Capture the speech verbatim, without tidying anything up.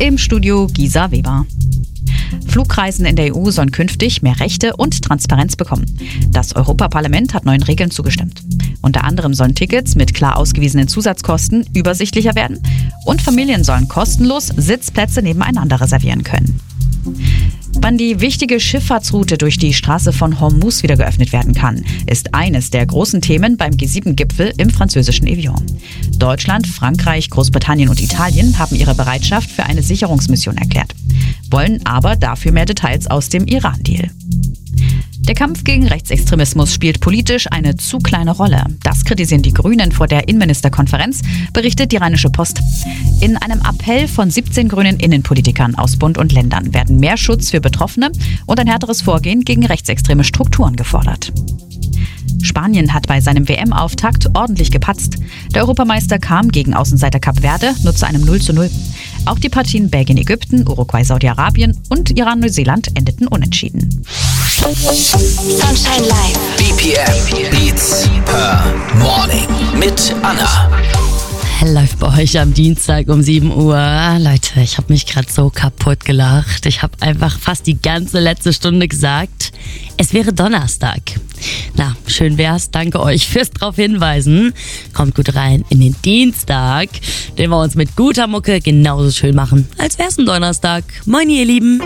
Im Studio Gisa Weber. Flugreisen in der E U sollen künftig mehr Rechte und Transparenz bekommen. Das Europaparlament hat neuen Regeln zugestimmt. Unter anderem sollen Tickets mit klar ausgewiesenen Zusatzkosten übersichtlicher werden und Familien sollen kostenlos Sitzplätze nebeneinander reservieren können. Wann die wichtige Schifffahrtsroute durch die Straße von Hormuz wieder geöffnet werden kann, ist eines der großen Themen beim G sieben Gipfel im französischen Evian. Deutschland, Frankreich, Großbritannien und Italien haben ihre Bereitschaft für eine Sicherungsmission erklärt, wollen aber dafür mehr Details aus dem Iran-Deal. Der Kampf gegen Rechtsextremismus spielt politisch eine zu kleine Rolle. Das kritisieren die Grünen vor der Innenministerkonferenz, berichtet die Rheinische Post. In einem Appell von siebzehn grünen Innenpolitikern aus Bund und Ländern werden mehr Schutz für Betroffene und ein härteres Vorgehen gegen rechtsextreme Strukturen gefordert. Spanien hat bei seinem W M-Auftakt ordentlich gepatzt. Der Europameister kam gegen Außenseiter Kap Verde nur zu einem null zu null. Auch die Partien Belgien-Ägypten, Uruguay-Saudi-Arabien und Iran-Neuseeland endeten unentschieden. Sunshine Live. B P M Beats per Morning mit Anna. Läuft bei euch am Dienstag um sieben Uhr. Leute, ich habe mich gerade so kaputt gelacht. Ich habe einfach fast die ganze letzte Stunde gesagt, es wäre Donnerstag. Na, schön wär's. Danke euch fürs drauf hinweisen. Kommt gut rein in den Dienstag, den wir uns mit guter Mucke genauso schön machen, als wär's ein Donnerstag. Moin, ihr Lieben.